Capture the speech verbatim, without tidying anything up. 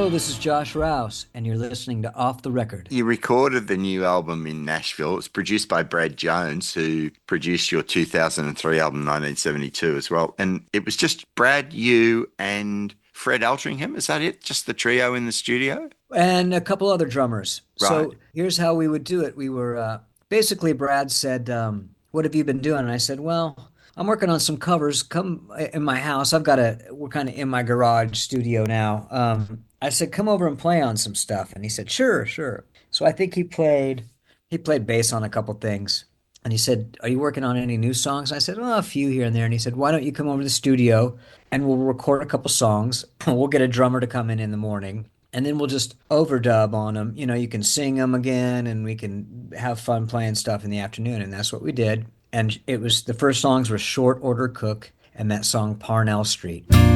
Hello, this is Josh Rouse, and you're listening to Off the Record. You recorded the new album in Nashville. It's produced by Brad Jones, who produced your two thousand three album, nineteen seventy-two, as well. And it was just Brad, you, and Fred Altringham. Is that it? Just the trio in the studio? And a couple other drummers. Right. So here's how we would do it. We were uh, basically, Brad said, um, "What have you been doing?" And I said, "Well, I'm working on some covers. Come in my house. I've got a, we're kind of in my garage studio now." Um, I said, "Come over and play on some stuff." And he said, "Sure, sure." So I think he played, he played bass on a couple things. And he said, "Are you working on any new songs?" I said, "Well, a few here and there." And he said, "Why don't you come over to the studio and we'll record a couple songs. We'll get a drummer to come in in the morning and then we'll just overdub on them. You know, you can sing them again and we can have fun playing stuff in the afternoon." And that's what we did. And it was the first songs were Short Order Cook and that song Parnell Street.